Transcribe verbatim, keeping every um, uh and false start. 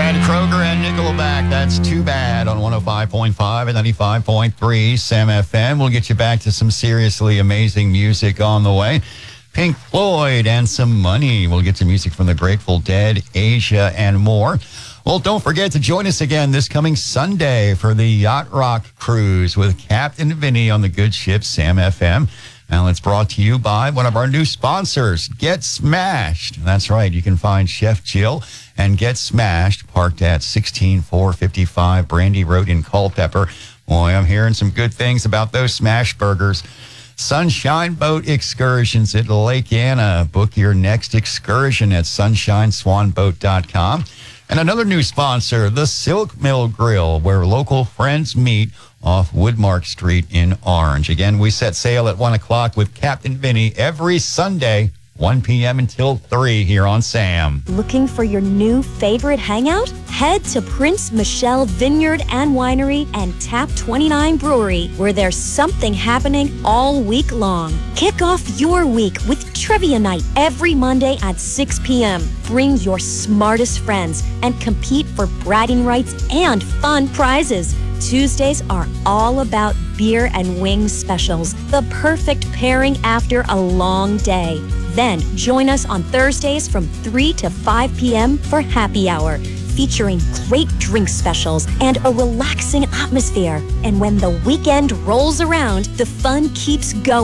right, Kroger and Nickelback. That's Too Bad on one oh five point five and ninety-five point three Sam F M. We'll get you back to some seriously amazing music on the way. Pink Floyd and some money. We'll get to music from the Grateful Dead, Asia, and more. Well, don't forget to join us again this coming Sunday for the Yacht Rock Cruise with Captain Vinny on the good ship Sam F M. Now, it's brought to you by one of our new sponsors, Get Smashed. That's right. You can find Chef Jill and Get Smashed parked at sixteen four fifty-five Brandy Road in Culpeper. Boy, I'm hearing some good things about those smash burgers. Sunshine Boat Excursions at Lake Anna. Book your next excursion at sunshine swan boat dot com. And another new sponsor, the Silk Mill Grill, where local friends meet off Woodmark Street in Orange. Again, we set sail at one o'clock with Captain Vinny every Sunday, one p.m. until three here on Sam. Looking for your new favorite hangout? Head to Prince Michelle Vineyard and Winery and Tap twenty-nine Brewery, where there's something happening all week long. Kick off your week with Trivia Night every Monday at six p.m. Bring your smartest friends and compete for bragging rights and fun prizes. Tuesdays are all about beer and wings specials, the perfect pairing after a long day. Then join us on Thursdays from three to five p.m. for happy hour, featuring great drink specials and a relaxing atmosphere. And when the weekend rolls around, the fun keeps going.